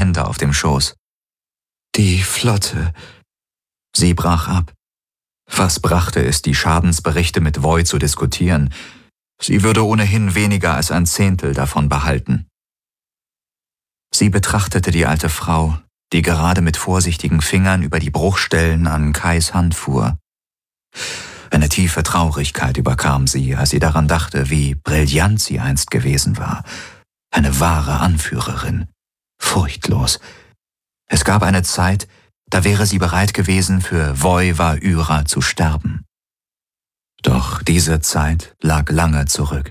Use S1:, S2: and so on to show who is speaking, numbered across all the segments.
S1: Hände auf dem Schoß. Die Flotte. Sie brach ab. Was brachte es, die Schadensberichte mit Voy zu diskutieren? Sie würde ohnehin weniger als 1/10 davon behalten. Sie betrachtete die alte Frau, die gerade mit vorsichtigen Fingern über die Bruchstellen an Kais Hand fuhr. Eine tiefe Traurigkeit überkam sie, als sie daran dachte, wie brillant sie einst gewesen war. Eine wahre Anführerin. Furchtlos. Es gab eine Zeit, da wäre sie bereit gewesen, für Voy Va-Ura zu sterben. Doch diese Zeit lag lange zurück.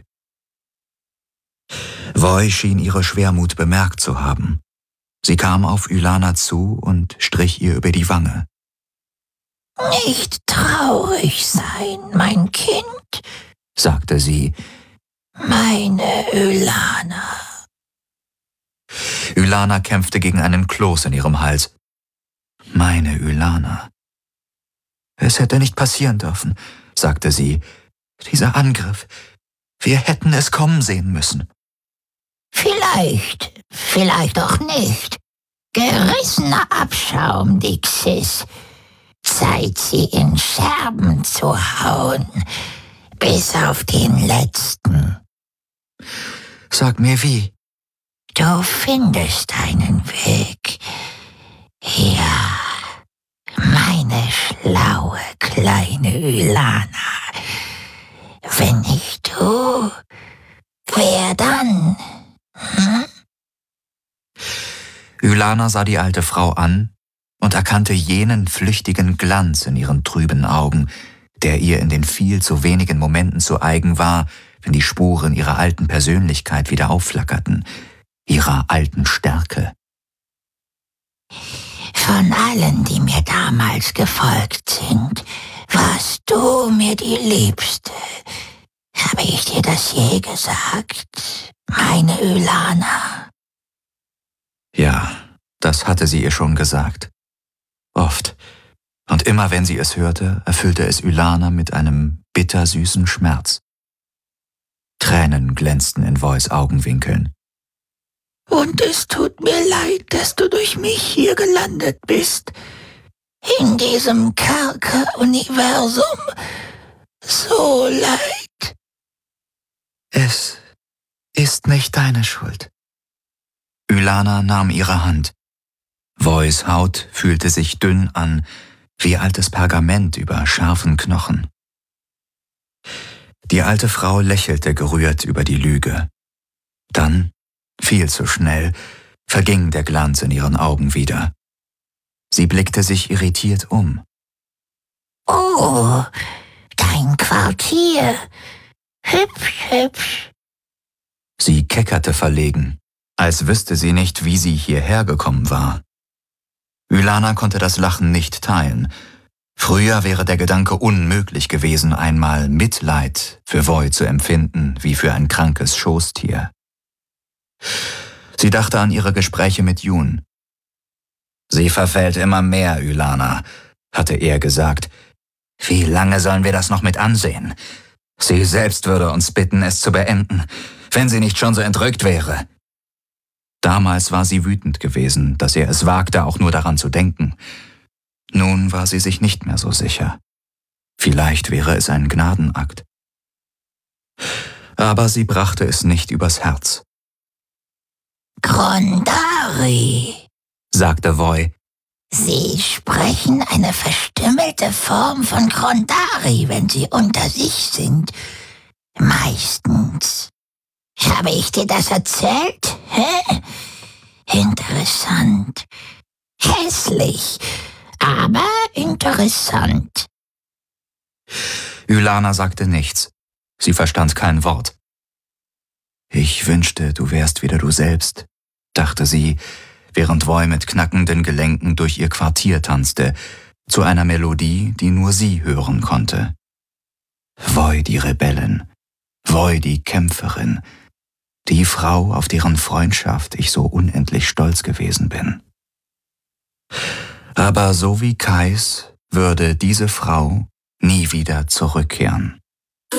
S1: Voy schien ihre Schwermut bemerkt zu haben. Sie kam auf Ylana zu und strich ihr über die Wange.
S2: »Nicht traurig sein, mein Kind«,
S1: sagte sie.
S2: »Meine Ylana.«
S1: Ylana kämpfte gegen einen Kloß in ihrem Hals. Meine Ylana. Es hätte nicht passieren dürfen, sagte sie. Dieser Angriff. Wir hätten es kommen sehen müssen.
S2: Vielleicht auch nicht. Gerissener Abschaum, die Xis. Zeit, sie in Scherben zu hauen. Bis auf den letzten.
S1: Sag mir wie.
S2: Du findest einen Weg. Ja, meine schlaue kleine Ylana. Wenn nicht du, wer dann?
S1: Ylana sah die alte Frau an und erkannte jenen flüchtigen Glanz in ihren trüben Augen, der ihr in den viel zu wenigen Momenten zu eigen war, wenn die Spuren ihrer alten Persönlichkeit wieder aufflackerten, ihrer alten Stärke.
S2: Von allen, die mir damals gefolgt sind, warst du mir die Liebste. Habe ich dir das je gesagt, meine Ylana?
S1: Ja, das hatte sie ihr schon gesagt. Oft. Und immer wenn sie es hörte, erfüllte es Ylana mit einem bittersüßen Schmerz. Tränen glänzten in Voys Augenwinkeln.
S2: Und es tut mir leid, dass du durch mich hier gelandet bist. In diesem Kerker-Universum. So leid.
S1: Es ist nicht deine Schuld. Ylana nahm ihre Hand. Voys Haut fühlte sich dünn an, wie altes Pergament über scharfen Knochen. Die alte Frau lächelte gerührt über die Lüge. Dann, viel zu schnell, verging der Glanz in ihren Augen wieder. Sie blickte sich irritiert um.
S2: Oh, dein Quartier. Hübsch, hübsch.
S1: Sie keckerte verlegen, als wüsste sie nicht, wie sie hierher gekommen war. Ylana konnte das Lachen nicht teilen. Früher wäre der Gedanke unmöglich gewesen, einmal Mitleid für Voy zu empfinden, wie für ein krankes Schoßtier. Sie dachte an ihre Gespräche mit Jun. »Sie verfällt immer mehr, Ylana«, hatte er gesagt. »Wie lange sollen wir das noch mit ansehen? Sie selbst würde uns bitten, es zu beenden, wenn sie nicht schon so entrückt wäre.« Damals war sie wütend gewesen, dass er es wagte, auch nur daran zu denken. Nun war sie sich nicht mehr so sicher. Vielleicht wäre es ein Gnadenakt. Aber sie brachte es nicht übers Herz.
S2: Grondari,
S1: sagte Voy.
S2: Sie sprechen eine verstümmelte Form von Grondari, wenn sie unter sich sind. Meistens. Habe ich dir das erzählt? Hä? Interessant. Hässlich, aber interessant.
S1: Ylana sagte nichts. Sie verstand kein Wort. Ich wünschte, du wärst wieder du selbst, dachte sie, während Voy mit knackenden Gelenken durch ihr Quartier tanzte, zu einer Melodie, die nur sie hören konnte. Voy die Rebellin, Voy die Kämpferin, die Frau, auf deren Freundschaft ich so unendlich stolz gewesen bin. Aber so wie Kais würde diese Frau nie wieder zurückkehren.